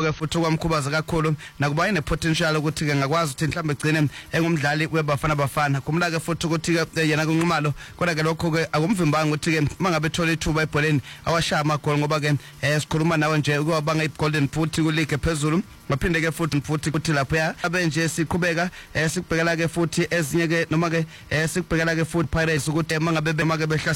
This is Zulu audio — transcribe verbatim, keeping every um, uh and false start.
ke futhi kwamkhubaza kakhulu nakuba ine potential ukuthi ke ngakwazi ukuthi mhlambe egcine engumdlali weBafana Bafana. Kumla ke futhi ukuthi ke yena kunqumalo kodwa ke lokho ke akumvimbanga ukuthi ke mangabe thola ithuba ebholeni awashaya amagoli ngoba ke sikhuluma nawe nje ukubanga iGolden Boot ku league ephezulu. Maphinde ke futhi futhi kuthi lapho ya abe nje siqhubeka sikubhekela ke futhi ezinye ke noma ke sikubhekela ke futhi Pirates ukuthi mangabe mangabe